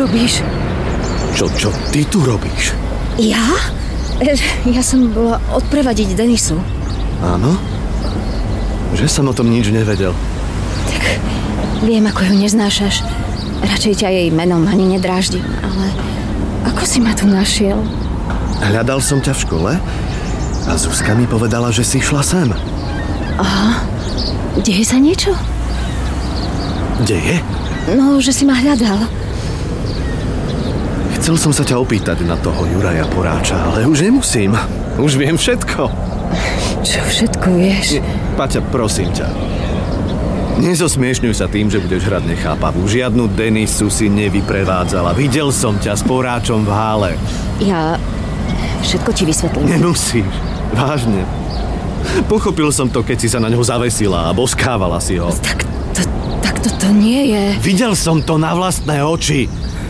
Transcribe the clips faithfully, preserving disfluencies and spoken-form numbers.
robíš? Čo, čo ty tu robíš? Ja? Ja som bola odprevadiť Denisu. Áno? Že som o tom nič nevedel. Tak viem, ako ju neznášaš. Radšej ťa jej menom ani nedráždim, ale ako si ma tu našiel? Hľadal som ťa v škole a Zuzka mi povedala, že si šla sem. Aha. Deje sa niečo? Deje? No, že si ma hľadal. Chcel som sa ťa opýtať na toho Juraja Poráča, ale už nemusím. Už viem všetko. Čo všetko vieš? Paťa, prosím ťa. Nezosmiešňuj sa tým, že budeš hrať nechápavú. Žiadnu Denisu si nevyprevádzala. Videl som ťa s Poráčom v hále. Ja všetko ti vysvetlím. Nemusíš. Vážne. Pochopil som to, keď si sa na ňo zavesila a boskávala si ho. Tak to, tak to, to nie je. Videl som to na vlastné oči.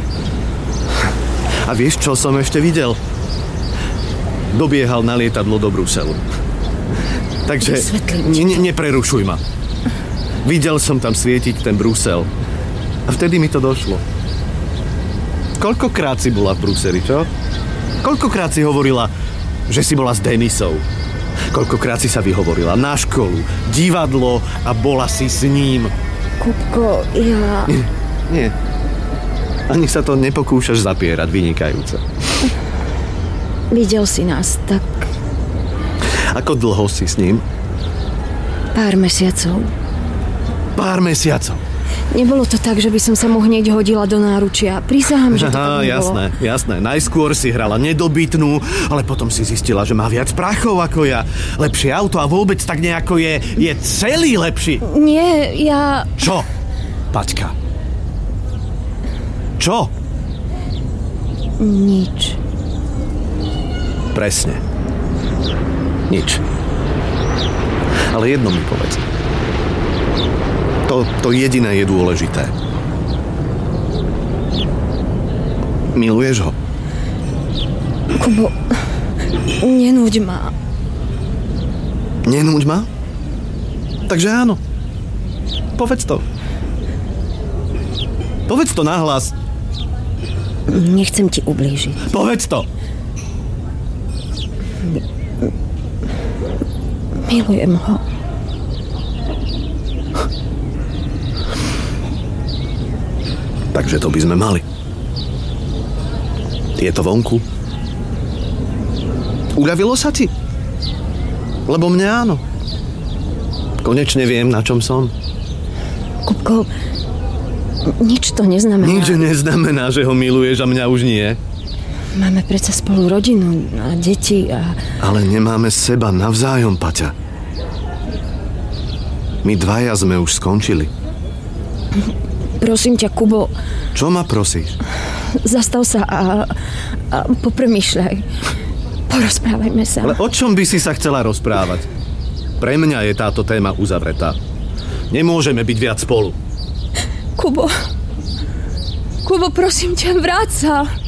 A vieš, čo som ešte videl? Dobiehal na lietadlo do Bruselu. Takže ne, ne, neprerušuj ma. Videl som tam svietiť ten Brusel. A vtedy mi to došlo. Koľkokrát si bola v Bruseli, čo? Koľkokrát si hovorila, že si bola s Denisou? Koľkokrát si sa vyhovorila na školu, divadlo a bola si s ním? Kupko, ja... Nie, nie. Ani sa to nepokúšaš zapierať, vynikajúce. Videl si nás, tak... Ako dlho si s ním? Pár mesiacov. Pár mesiacov? Nebolo to tak, že by som sa mu hneď hodila do náručia. Prisahám, že to Aha, tak nebolo. jasné, jasné. Najskôr si hrala nedobytnú, ale potom si zistila, že má viac prachov ako ja. Lepšie auto a vôbec tak nejako je, je celý lepší. Nie, ja... Čo, Paťka? Čo? Nič. Presne. Nič. Ale jedno mi povedz. To, to jediné je dôležité. Miluješ ho? Kubo, nenúď ma. Nenúď ma? Takže áno. Povedz to. Povedz to nahlas. Nechcem ti ublížiť. Povedz to. Milujem ho. Takže to by sme mali. Je to vonku? Uľavilo sa ti? Lebo mne áno. Konečne viem, na čom som. Kupko, nič to neznamená. Nič neznamená, že ho miluješ a mňa už nie. Máme predsa spolu rodinu a deti a... Ale nemáme seba navzájom, Paťa. My dvaja sme už skončili. Prosím ťa, Kubo... Čo ma prosíš? Zastav sa a, a popremýšľaj. Porozprávajme sa. Ale o čom by si sa chcela rozprávať? Pre mňa je táto téma uzavretá. Nemôžeme byť viac spolu. Kubo... Kubo, prosím ťa, vráť sa.